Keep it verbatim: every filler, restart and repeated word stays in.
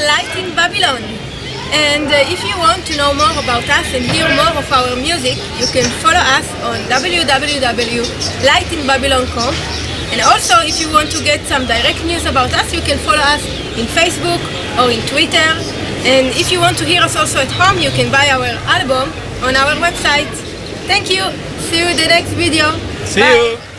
Light in Babylon. And uh, if you want to know more about us and hear more of our music, you can follow us on w w w dot light in babylon dot com. And also, if you want to get some direct news about us, you can follow us in Facebook or in Twitter. And if you want to hear us also at home, you can buy our album on our website. Thank you. See you in the next video. See Bye. you.